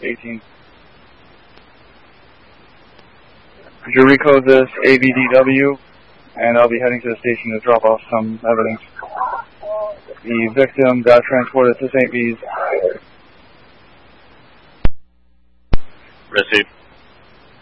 18. Could you recode this ABDW, and I'll be heading to the station to drop off some evidence. The victim got transported to St. Bees. Received.